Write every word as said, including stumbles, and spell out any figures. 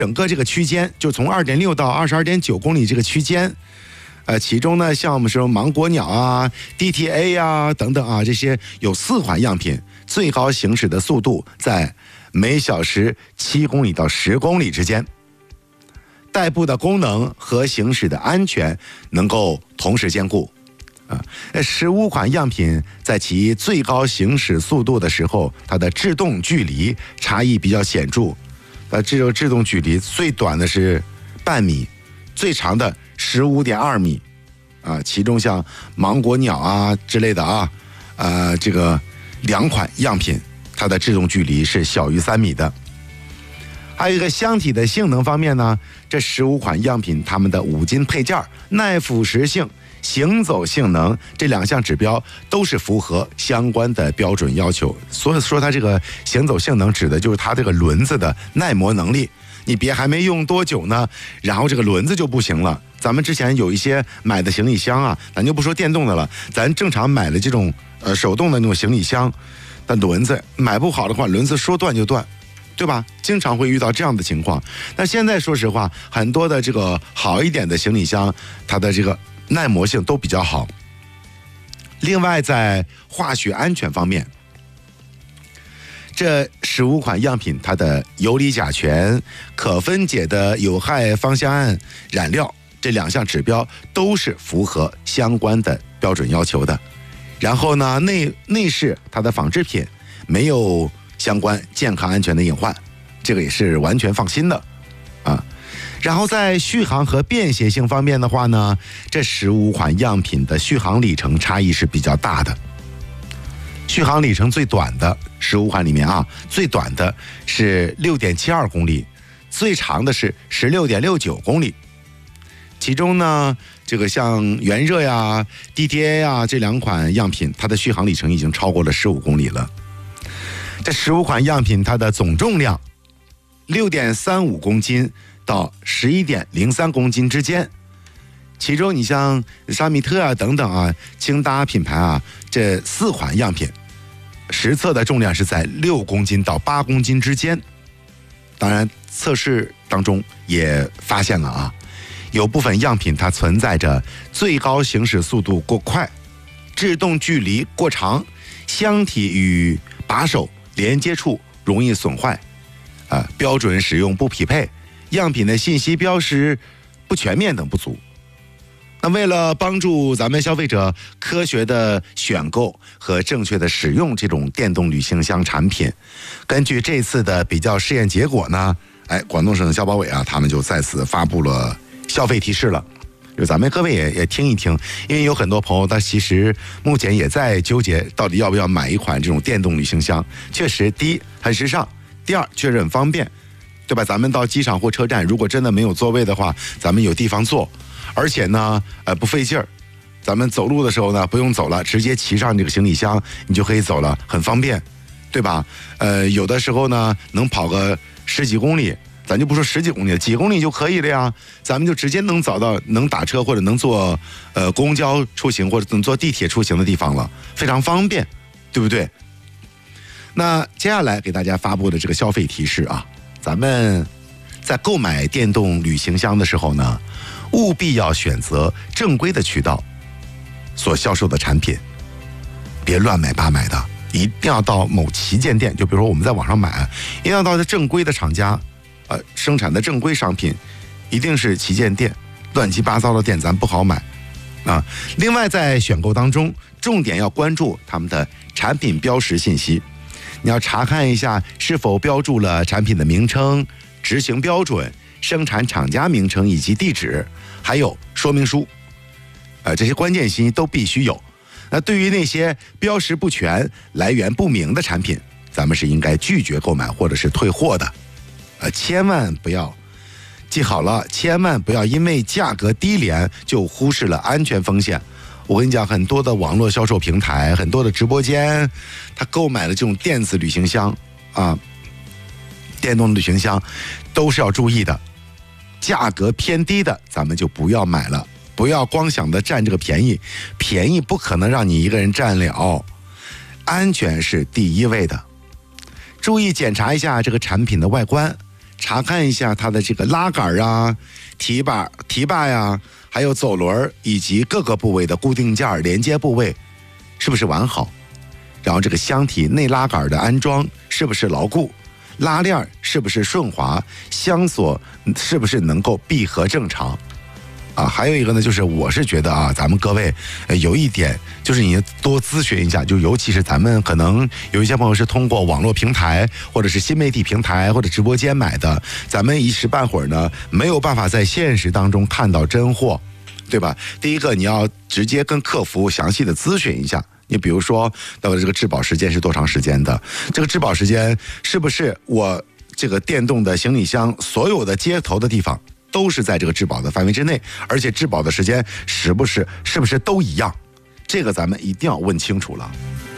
整个这个区间，就从 二点六 到 二十二点九 公里这个区间，呃，其中呢，像我们说芒果鸟啊、D T A 啊等等啊，这些有四款样品，最高行驶的速度在每小时七公里到十公里之间，代步的功能和行驶的安全能够同时兼顾。啊，十五款样品在其最高行驶速度的时候，它的制动距离差异比较显著。呃，这个制动距离最短的是半米，最长的十五点二米，啊，其中像芒果鸟啊之类的啊，呃，这个两款样品，它的制动距离是小于三米的。还有一个箱体的性能方面呢，这十五款样品它们的五金配件、耐腐蚀性、行走性能这两项指标都是符合相关的标准要求。所以说它这个行走性能指的就是它这个轮子的耐磨能力。你别还没用多久呢，然后这个轮子就不行了。咱们之前有一些买的行李箱啊，咱就不说电动的了，咱正常买的这种呃手动的那种行李箱的轮子，买不好的话，轮子说断就断，对吧？经常会遇到这样的情况。那现在说实话，很多的这个好一点的行李箱，它的这个耐磨性都比较好。另外，在化学安全方面，这十五款样品，它的游离甲醛、可分解的有害芳香胺染料这两项指标都是符合相关的标准要求的。然后呢，内内饰它的仿制品没有相关健康安全的隐患，这个也是完全放心的啊。然后在续航和便携性方面的话呢，这十五款样品的续航里程差异是比较大的。续航里程最短的十五款里面啊，最短的是 六点七二 公里，最长的是 十六点六九 公里。其中呢，这个像元热呀、D T A 啊这两款样品，它的续航里程已经超过了十五公里了。这十五款样品它的总重量 六点三五公斤到 十一点零三公斤之间。其中你像沙米特啊等等啊，轻搭品牌啊，这四款样品实测的重量是在六公斤到八公斤之间。当然测试当中也发现了啊，有部分样品它存在着最高行驶速度过快、制动距离过长、箱体与把手连接处容易损坏、啊、标准使用不匹配、样品的信息标识不全面等不足。那为了帮助咱们消费者科学的选购和正确的使用这种电动旅行箱产品，根据这次的比较试验结果呢，哎，广东省消保委啊，他们就在此发布了消费提示了。就咱们各位也也听一听，因为有很多朋友他其实目前也在纠结到底要不要买一款这种电动旅行箱。确实，第一很时尚，第二确实很方便，对吧？咱们到机场或车站，如果真的没有座位的话，咱们有地方坐。而且呢，呃，不费劲儿，咱们走路的时候呢，不用走了，直接骑上这个行李箱，你就可以走了，很方便，对吧？呃，有的时候呢，能跑个十几公里，咱就不说十几公里了，几公里就可以了呀。咱们就直接能找到能打车或者能坐呃公交出行或者能坐地铁出行的地方了，非常方便，对不对？那接下来给大家发布的这个消费提示啊，咱们在购买电动旅行箱的时候呢，务必要选择正规的渠道所销售的产品，别乱买八买的，一定要到某旗舰店，就比如说我们在网上买，一定要到正规的厂家，呃，生产的正规商品，一定是旗舰店，乱七八糟的店咱不好买啊。另外，在选购当中，重点要关注他们的产品标识信息，你要查看一下是否标注了产品的名称、执行标准、生产厂家名称以及地址，还有说明书，呃，这些关键信息都必须有。那对于那些标识不全、来源不明的产品，咱们是应该拒绝购买或者是退货的。呃，千万不要，记好了，千万不要因为价格低廉就忽视了安全风险。我跟你讲，很多的网络销售平台、很多的直播间，他购买了这种电子旅行箱啊，电动旅行箱，都是要注意的。价格偏低的咱们就不要买了，不要光想着占这个便宜，便宜不可能让你一个人占了，安全是第一位的。注意检查一下这个产品的外观， 查看一下它的这个拉杆啊、提把、提把呀，还有走轮以及各个部位的固定件连接部位是不是完好，然后这个箱体内拉杆的安装是不是牢固，拉链是不是顺滑，箱锁是不是能够闭合正常。啊，还有一个呢，就是我是觉得啊，咱们各位、呃、有一点就是你多咨询一下，就尤其是咱们可能有一些朋友是通过网络平台或者是新媒体平台或者直播间买的，咱们一时半会儿呢没有办法在现实当中看到真货，对吧？第一个你要直接跟客服详细的咨询一下。你比如说，到底这个质保时间是多长时间的？这个质保时间是不是我这个电动的行李箱所有的接头的地方都是在这个质保的范围之内，而且质保的时间是不是是不是都一样？这个咱们一定要问清楚了。